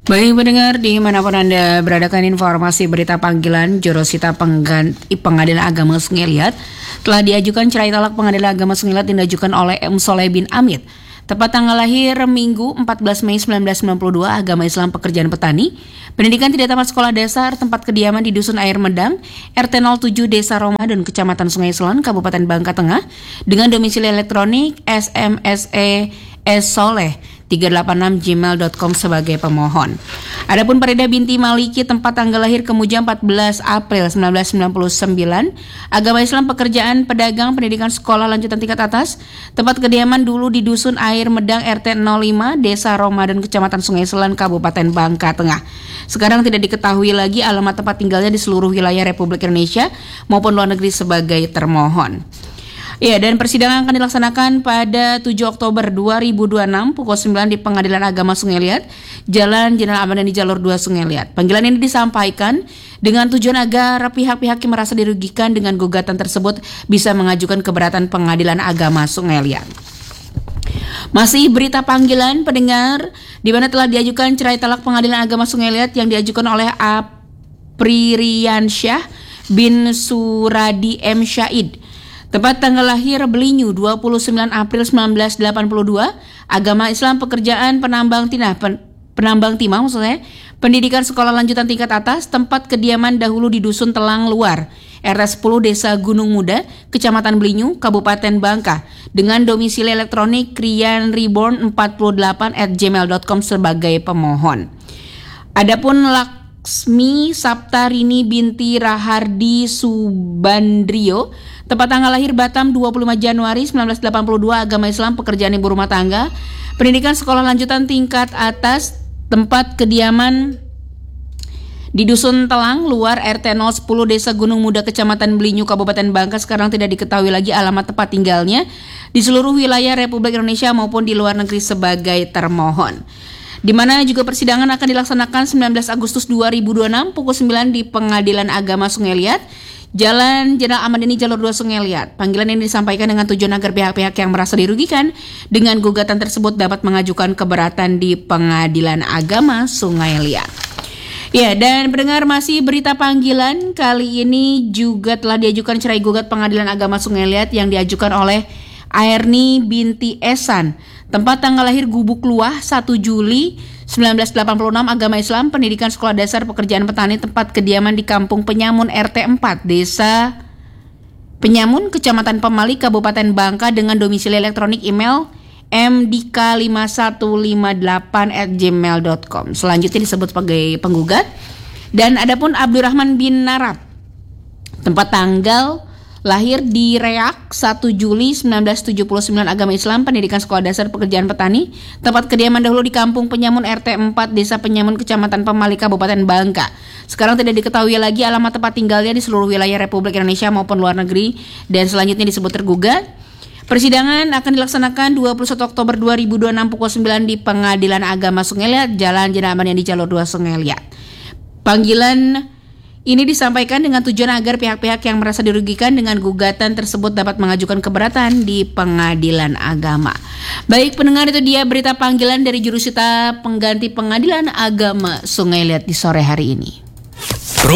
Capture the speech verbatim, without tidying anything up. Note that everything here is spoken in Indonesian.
Baik pendengar, dimanapun Anda beradakan informasi berita panggilan Jurusita Pengganti Pengadilan Agama Sungai Liat telah diajukan cerai talak Pengadilan Agama Sungai Liat yang diajukan oleh M. Soleh bin Amit. Tepat tanggal lahir Minggu empat belas Mei seribu sembilan ratus sembilan puluh dua, agama Islam pekerjaan petani, pendidikan tidak tamat sekolah dasar, tempat kediaman di Dusun Air Medang, R T nol tujuh Desa Ramadan, Kecamatan Sungai Selon, Kabupaten Bangka Tengah, dengan domisili elektronik S M S E S Soleh tiga delapan enam gmail dot com sebagai pemohon. Adapun Farida binti Maliki, tempat tanggal lahir Kemujan empat belas April seribu sembilan ratus sembilan puluh sembilan, agama Islam pekerjaan pedagang, pendidikan sekolah lanjutan tingkat atas, tempat kediaman dulu di Dusun Air Medang R T nol lima Desa Ramadan, Kecamatan Sungai Selon, Kabupaten Bangka Tengah. Sekarang tidak diketahui lagi alamat tempat tinggalnya di seluruh wilayah Republik Indonesia maupun luar negeri sebagai termohon. Ya, dan persidangan akan dilaksanakan pada tujuh Oktober dua ribu dua puluh enam pukul sembilan di Pengadilan Agama Sungai Liat, Jalan Jenderal Ahmad Yani Jalur dua Sungai Liat. Panggilan ini disampaikan dengan tujuan agar pihak-pihak yang merasa dirugikan dengan gugatan tersebut bisa mengajukan keberatan Pengadilan Agama Sungai Liat. Masih berita panggilan pendengar, di mana telah diajukan cerai talak Pengadilan Agama Sungai Liat yang diajukan oleh Apririansyah bin Suradi M. Syahid. Tepat tanggal lahir Belinyu dua puluh sembilan April seribu sembilan ratus delapan puluh dua, agama Islam pekerjaan penambang timah, pen, penambang timah maksudnya, pendidikan sekolah lanjutan tingkat atas, tempat kediaman dahulu di Dusun Telang Luar, R T sepuluh Desa Gunung Muda, Kecamatan Belinyu, Kabupaten Bangka, dengan domisili elektronik krian reborn empat puluh delapan at gmail dot com sebagai pemohon. Adapun Laksmi Saptarini binti Rahardi Subandrio, tempat tanggal lahir Batam dua puluh lima Januari seribu sembilan ratus delapan puluh dua, agama Islam pekerjaan ibu rumah tangga, pendidikan sekolah lanjutan tingkat atas, tempat kediaman di Dusun Telang Luar R T nol sepuluh Desa Gunung Muda, Kecamatan Belinyu, Kabupaten Bangka. Sekarang tidak diketahui lagi alamat tempat tinggalnya di seluruh wilayah Republik Indonesia maupun di luar negeri sebagai termohon. Di mana juga persidangan akan dilaksanakan sembilan belas Agustus dua ribu dua puluh enam pukul sembilan di Pengadilan Agama Sungai Liat, Jalan Jenderal Ahmad Yani Jalur dua Sungai Liat. Panggilan ini disampaikan dengan tujuan agar pihak-pihak yang merasa dirugikan dengan gugatan tersebut dapat mengajukan keberatan di Pengadilan Agama Sungai Liat. Ya, dan pendengar, masih berita panggilan kali ini juga telah diajukan cerai gugat Pengadilan Agama Sungai Liat yang diajukan oleh Airni binti Esan, tempat tanggal lahir Gubuk Luah satu Juli seribu sembilan ratus delapan puluh enam, agama Islam, pendidikan sekolah dasar pekerjaan petani, tempat kediaman di Kampung Penyamun R T empat Desa Penyamun, Kecamatan Pemali, Kabupaten Bangka, dengan domisili elektronik email m d k lima satu lima delapan at gmail dot com. Selanjutnya disebut sebagai penggugat. Dan adapun Abdurrahman bin Narab, tempat tanggal lahir di Reak satu Juli seribu sembilan ratus tujuh puluh sembilan, agama Islam, pendidikan sekolah dasar pekerjaan petani, tempat kediaman dahulu di Kampung Penyamun R T empat Desa Penyamun, Kecamatan Pemali, Kabupaten Bangka. Sekarang tidak diketahui lagi alamat tempat tinggalnya di seluruh wilayah Republik Indonesia maupun luar negeri, dan selanjutnya disebut tergugat. Persidangan akan dilaksanakan dua puluh satu Oktober dua ribu dua puluh enam pukul sembilan di Pengadilan Agama Sungai Liat, Jalan Jenderal Ahmad Yani Jalur dua Sungai Liat. Panggilan ini disampaikan dengan tujuan agar pihak-pihak yang merasa dirugikan dengan gugatan tersebut dapat mengajukan keberatan di Pengadilan Agama. Baik pendengar, itu dia berita panggilan dari Jurusita Pengganti Pengadilan Agama Sungai Liat di sore hari ini.